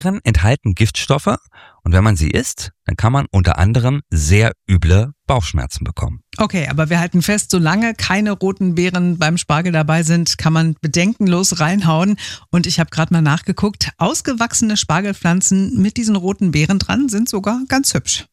Spargelbeeren enthalten Giftstoffe und wenn man sie isst, dann kann man unter anderem sehr üble Bauchschmerzen bekommen. Okay, aber wir halten fest, solange keine roten Beeren beim Spargel dabei sind, kann man bedenkenlos reinhauen. Und ich habe gerade mal nachgeguckt, ausgewachsene Spargelpflanzen mit diesen roten Beeren dran sind sogar ganz hübsch.